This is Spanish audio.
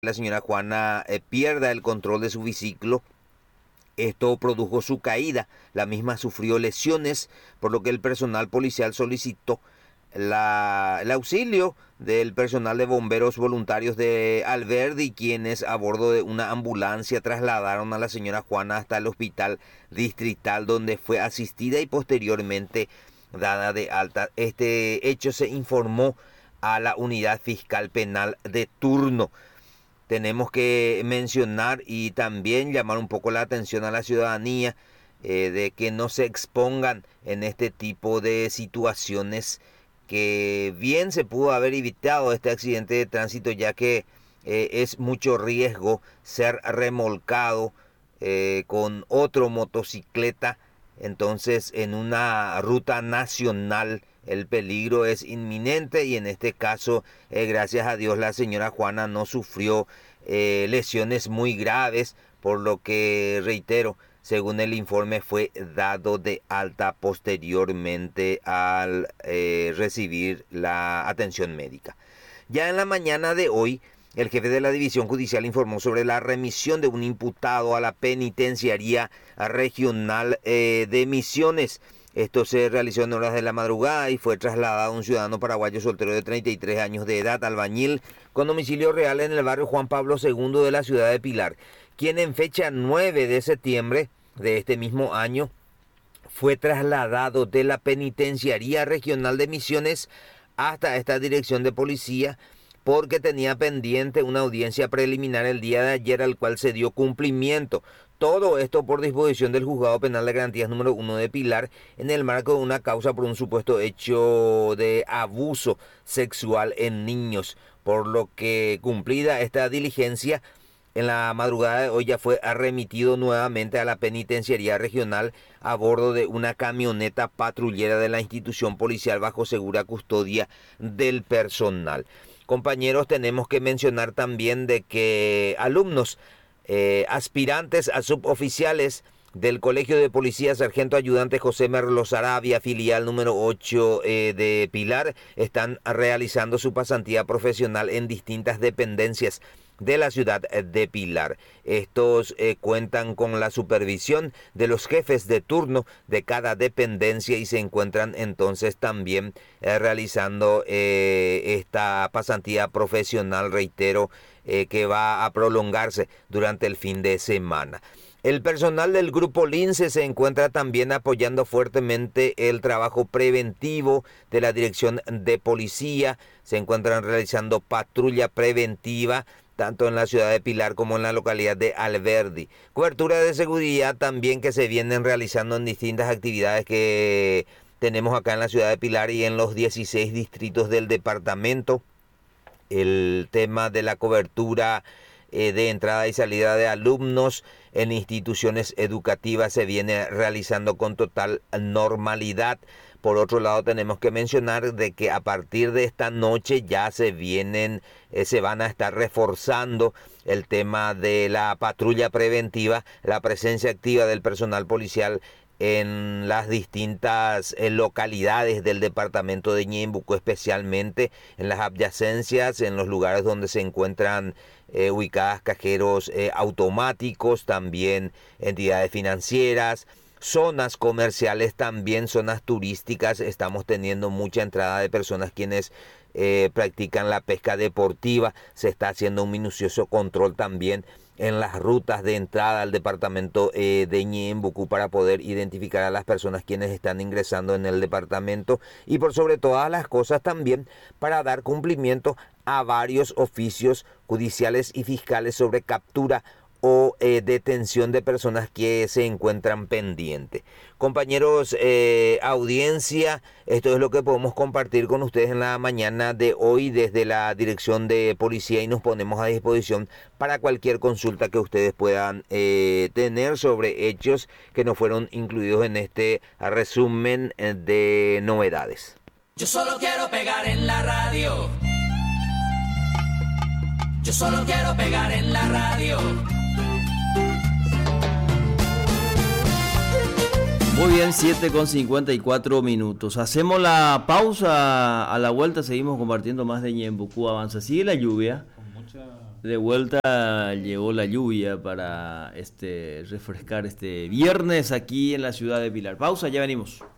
la señora Juana pierda el control de su biciclo. Esto produjo su caída. La misma sufrió lesiones, por lo que el personal policial solicitó el auxilio del personal de bomberos voluntarios de Alberdi, quienes a bordo de una ambulancia trasladaron a la señora Juana hasta el hospital distrital, donde fue asistida y posteriormente dada de alta. Este hecho se informó a la unidad fiscal penal de turno. Tenemos que mencionar y también llamar un poco la atención a la ciudadanía de que no se expongan en este tipo de situaciones, que bien se pudo haber evitado este accidente de tránsito, ya que es mucho riesgo ser remolcado con otro motocicleta. Entonces, en una ruta nacional el peligro es inminente, y en este caso, gracias a Dios, la señora Juana no sufrió lesiones muy graves, por lo que, reitero, según el informe, fue dado de alta posteriormente al recibir la atención médica. Ya en la mañana de hoy, el jefe de la División Judicial informó sobre la remisión de un imputado a la Penitenciaría Regional de Misiones. Esto se realizó en horas de la madrugada y fue trasladado a un ciudadano paraguayo soltero de 33 años de edad, albañil, con domicilio real en el barrio Juan Pablo II de la ciudad de Pilar, quien en fecha 9 de septiembre de este mismo año fue trasladado de la Penitenciaría Regional de Misiones hasta esta dirección de policía, porque tenía pendiente una audiencia preliminar el día de ayer, al cual se dio cumplimiento. Todo esto por disposición del Juzgado Penal de Garantías número 1 de Pilar, en el marco de una causa por un supuesto hecho de abuso sexual en niños, por lo que, cumplida esta diligencia, en la madrugada de hoy ya fue remitido nuevamente a la Penitenciaría Regional a bordo de una camioneta patrullera de la institución policial, bajo segura custodia del personal. Compañeros, tenemos que mencionar también de que alumnos aspirantes a suboficiales del Colegio de Policía Sargento Ayudante José Merlos Arabia, filial número 8 de Pilar, están realizando su pasantía profesional en distintas dependencias de la ciudad de Pilar. Estos cuentan con la supervisión de los jefes de turno de cada dependencia y se encuentran entonces también realizando esta pasantía profesional, reitero, que va a prolongarse durante el fin de semana. El personal del Grupo Lince se encuentra también apoyando fuertemente el trabajo preventivo de la Dirección de Policía. Se encuentran realizando patrulla preventiva tanto en la ciudad de Pilar como en la localidad de Alberdi. Cobertura de seguridad también que se vienen realizando en distintas actividades que tenemos acá en la ciudad de Pilar y en los 16 distritos del departamento. El tema de la cobertura de entrada y salida de alumnos en instituciones educativas se viene realizando con total normalidad. Por otro lado, tenemos que mencionar de que a partir de esta noche ya se van a estar reforzando el tema de la patrulla preventiva, la presencia activa del personal policial en las distintas localidades del departamento de Ñembucú, especialmente en las adyacencias, en los lugares donde se encuentran ubicadas cajeros automáticos, también entidades financieras, zonas comerciales, también zonas turísticas. Estamos teniendo mucha entrada de personas quienes practican la pesca deportiva. Se está haciendo un minucioso control también en las rutas de entrada al departamento de Ñembucú, para poder identificar a las personas quienes están ingresando en el departamento, y por sobre todas las cosas también para dar cumplimiento a varios oficios judiciales y fiscales sobre captura o detención de personas que se encuentran pendientes. Compañeros, audiencia, esto es lo que podemos compartir con ustedes en la mañana de hoy desde la Dirección de Policía, y nos ponemos a disposición para cualquier consulta que ustedes puedan tener sobre hechos que no fueron incluidos en este resumen de novedades. Yo solo quiero pegar en la radio. Yo solo quiero pegar en la radio. Muy bien, 7:54. Hacemos la pausa, a la vuelta seguimos compartiendo más de Ñembucú Avanza. Sigue la lluvia. Con mucha De vuelta llegó la lluvia para refrescar este viernes aquí en la ciudad de Pilar. Pausa, ya venimos.